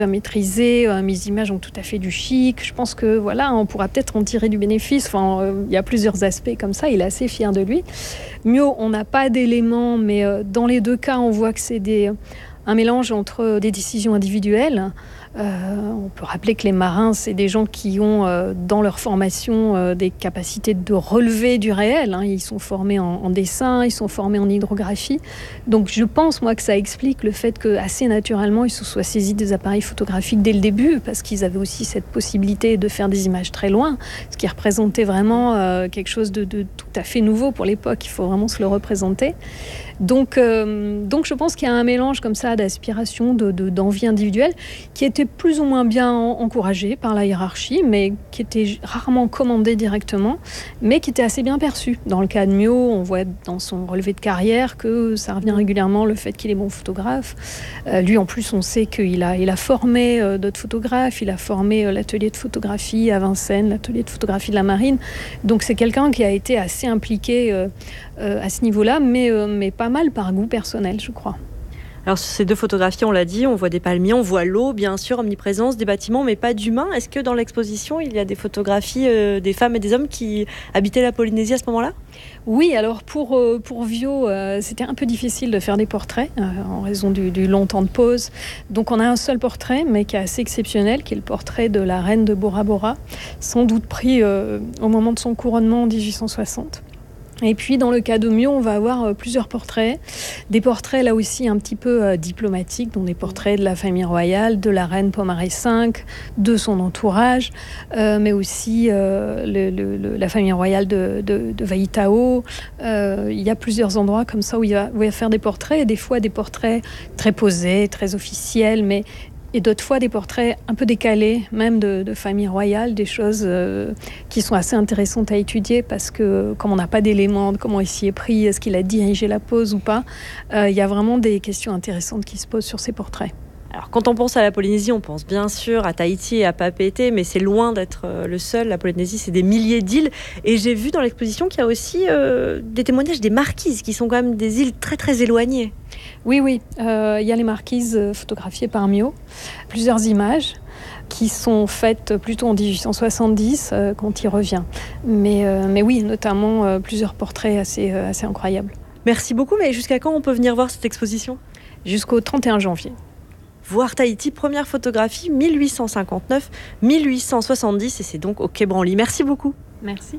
maîtrisé, mes images ont tout à fait du chic. Je pense que voilà, on pourra peut-être en tirer du bénéfice. Enfin, il y a plusieurs aspects comme ça. Il est assez fier de lui. Mio, on n'a pas d'éléments, mais dans les deux cas, on voit que c'est un mélange entre des décisions individuelles. On peut rappeler que les marins, c'est des gens qui ont dans leur formation des capacités de relever du réel. Ils sont formés en dessin, ils sont formés en hydrographie. Donc je pense, moi, que ça explique le fait qu'assez naturellement, ils se soient saisis des appareils photographiques dès le début, parce qu'ils avaient aussi cette possibilité de faire des images très loin, ce qui représentait vraiment quelque chose de tout à fait nouveau pour l'époque. Il faut vraiment se le représenter. Donc je pense qu'il y a un mélange comme ça d'aspiration, d'envie individuelle qui était plus ou moins bien encouragé par la hiérarchie, mais qui était rarement commandé directement, mais qui était assez bien perçu. Dans le cas de Mio, on voit dans son relevé de carrière que ça revient régulièrement, le fait qu'il est bon photographe. Lui, en plus, on sait qu'il a formé d'autres photographes, il a formé l'atelier de photographie à Vincennes, l'atelier de photographie de la Marine. Donc c'est quelqu'un qui a été assez impliqué à ce niveau-là, mais pas mal par goût personnel, je crois. Alors sur ces deux photographies, on l'a dit, on voit des palmiers, on voit l'eau, bien sûr, omniprésence, des bâtiments, mais pas d'humains. Est-ce que dans l'exposition, il y a des photographies des femmes et des hommes qui habitaient la Polynésie à ce moment-là ? Oui, alors pour Vio, c'était un peu difficile de faire des portraits en raison du long temps de pause. Donc on a un seul portrait, mais qui est assez exceptionnel, qui est le portrait de la reine de Bora Bora, sans doute pris au moment de son couronnement en 1860. Et puis dans le cas de Mio, on va avoir plusieurs portraits, des portraits là aussi un petit peu diplomatiques, dont des portraits de la famille royale, de la reine Pomaré V, de son entourage, mais aussi la famille royale de Vaïtao. Il y a plusieurs endroits comme ça où il va faire des portraits, et des fois des portraits très posés, très officiels, et d'autres fois des portraits un peu décalés, même de famille royale, des choses qui sont assez intéressantes à étudier, parce que comme on n'a pas d'éléments de comment il s'y est pris, est-ce qu'il a dirigé la pose ou pas, il y a vraiment des questions intéressantes qui se posent sur ces portraits. Alors, quand on pense à la Polynésie, on pense bien sûr à Tahiti et à Papeete, mais c'est loin d'être le seul. La Polynésie, c'est des milliers d'îles. Et j'ai vu dans l'exposition qu'il y a aussi des témoignages des marquises, qui sont quand même des îles très très éloignées. Oui, il y a les marquises photographiées par Mio, plusieurs images qui sont faites plutôt en 1870 quand il revient. Mais oui, notamment plusieurs portraits assez incroyables. Merci beaucoup, mais jusqu'à quand on peut venir voir cette exposition ? Jusqu'au 31 janvier. Voir Tahiti, première photographie, 1859-1870, et c'est donc au Quai Branly. Merci beaucoup. Merci.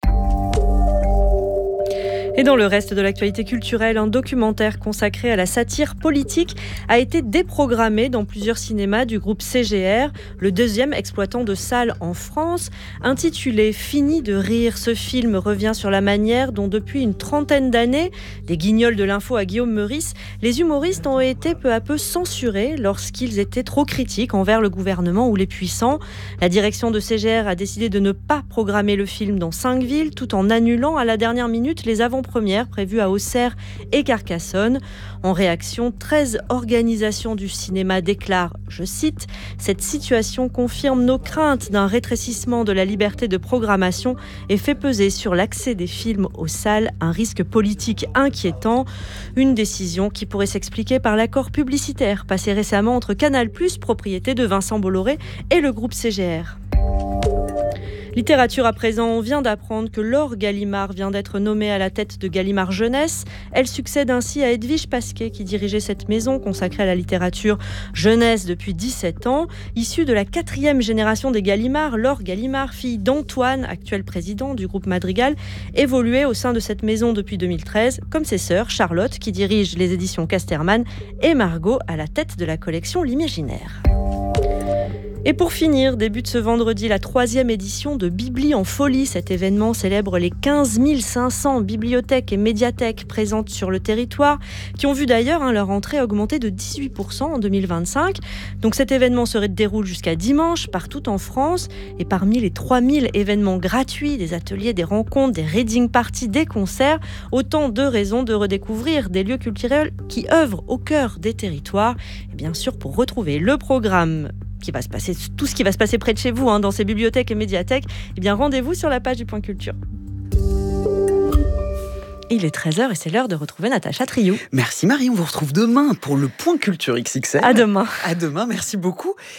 Et dans le reste de l'actualité culturelle, un documentaire consacré à la satire politique a été déprogrammé dans plusieurs cinémas du groupe CGR, le deuxième exploitant de salles en France. Intitulé « Fini de rire », ce film revient sur la manière dont depuis une trentaine d'années, des guignols de l'info à Guillaume Meurice, les humoristes ont été peu à peu censurés lorsqu'ils étaient trop critiques envers le gouvernement ou les puissants. La direction de CGR a décidé de ne pas programmer le film dans 5 villes, tout en annulant à la dernière minute les avant-premières prévues à Auxerre et Carcassonne. En réaction, 13 organisations du cinéma déclarent, je cite, « Cette situation confirme nos craintes d'un rétrécissement de la liberté de programmation et fait peser sur l'accès des films aux salles un risque politique inquiétant. » Une décision qui pourrait s'expliquer par l'accord publicitaire passé récemment entre Canal+, propriété de Vincent Bolloré, et le groupe CGR. Littérature à présent, on vient d'apprendre que Laure Gallimard vient d'être nommée à la tête de Gallimard Jeunesse. Elle succède ainsi à Edwige Pasquet qui dirigeait cette maison consacrée à la littérature jeunesse depuis 17 ans. Issue de la 4e génération des Gallimard, Laure Gallimard, fille d'Antoine, actuel président du groupe Madrigal, évoluait au sein de cette maison depuis 2013, comme ses sœurs Charlotte qui dirige les éditions Casterman et Margot à la tête de la collection L'Imaginaire. Et pour finir, débute ce vendredi la 3e édition de Bibli en folie. Cet événement célèbre les 15 500 bibliothèques et médiathèques présentes sur le territoire, qui ont vu d'ailleurs leur entrée augmenter de 18% en 2025. Donc cet événement se déroule jusqu'à dimanche, partout en France. Et parmi les 3000 événements gratuits, des ateliers, des rencontres, des reading parties, des concerts, autant de raisons de redécouvrir des lieux culturels qui œuvrent au cœur des territoires. Et bien sûr, pour retrouver le programme tout ce qui va se passer près de chez vous, dans ces bibliothèques et médiathèques, eh bien rendez-vous sur la page du Point Culture. Il est 13h et c'est l'heure de retrouver Natacha Triou. Merci Marie, on vous retrouve demain pour le Point Culture XXL. À demain. À demain, merci beaucoup.